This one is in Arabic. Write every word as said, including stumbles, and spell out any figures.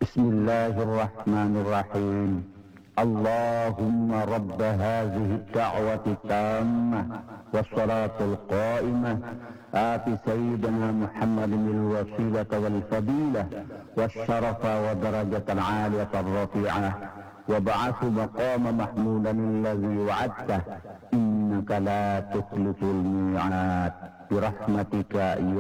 بسم الله الرحمن الرحيم. اللهم رب هذه الدعوة التامة والصلاة القائمة آت سيدنا محمد الوسيلة والفضيلة والشرف ودرجة العالية الرفيعة وابعث مقام محمودا الذي وعدته إنك لا تخلف الميعاد برحمتك